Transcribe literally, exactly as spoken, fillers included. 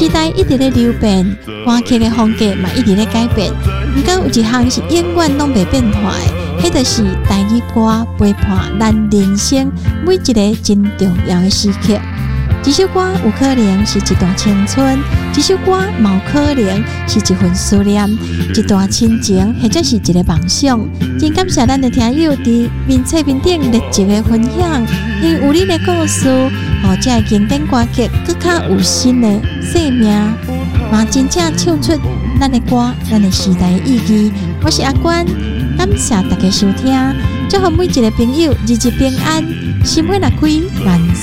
时代一直在流变，歌曲的风格嘛一直在改变。不过有一项是永远拢袂变化的，迄就是台语歌陪伴咱人生每一个真重要的时刻。一首歌有可能是一段青春，一首歌嘛有可能是一份思念，一段亲情，或者是一个梦想。真感谢咱的听友伫面册面顶热情的分享，因为有你的故事，互这个经典歌曲更较有新的生命，嘛真正唱出咱的歌，咱的时代的意义。我是阿关，感谢大家收听，祝福每一个朋友日日平安，心花乐开，万